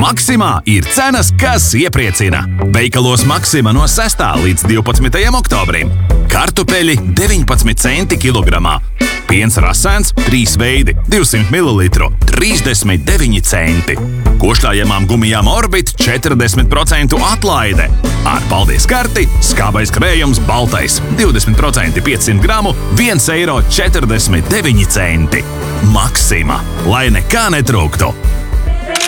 Maksimā ir cenas, kas iepriecina. Veikalos Maksima no 6. līdz 12. oktobrim. Kartupeļi 19 centi kilogramā. Piens rasēns 3 veidi 200 ml 39 centi. Košļājamām gumijām Orbit 40% atlaide. Ar paldies karti skābais krējums baltais 20% 500 gramu 1,49 eiro. Maksima, lai nekā netrūktu.